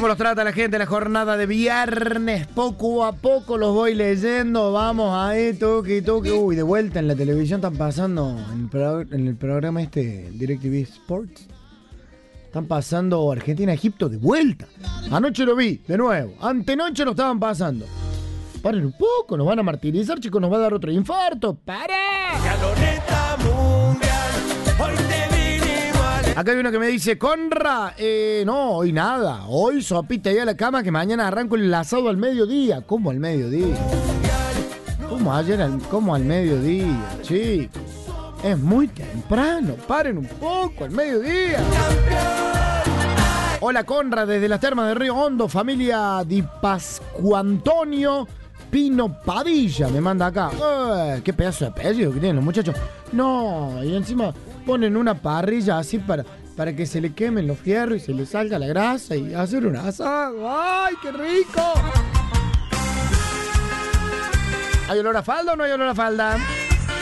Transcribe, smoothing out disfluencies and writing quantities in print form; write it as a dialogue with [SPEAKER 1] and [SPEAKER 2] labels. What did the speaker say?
[SPEAKER 1] ¿Cómo los trata la gente la jornada de viernes? Poco a poco los voy leyendo. Vamos ahí, toque. Uy, de vuelta en la televisión están pasando, en el programa DirecTV Sports, están pasando Argentina-Egipto de vuelta. Anoche lo vi, de nuevo. Antenoche lo estaban pasando. Paren un poco, nos van a martirizar, chicos, nos va a dar otro infarto. ¡Para! Acá hay uno que me dice, Conra, no, hoy nada. Hoy sopita ya a la cama que mañana arranco el asado al mediodía. ¿Cómo al mediodía? ¿Cómo al mediodía, chicos? Es muy temprano, paren un poco al mediodía. Hola, Conra, desde las termas de Río Hondo, familia Di Pascuantonio Pino Padilla, me manda acá. Qué pedazo de apellido que tienen los muchachos. No, y encima ponen una parrilla así para que se le quemen los fierros y se le salga la grasa y hacer un asado. ¡Ay, qué rico! ¿Hay olor a falda o no hay olor a falda?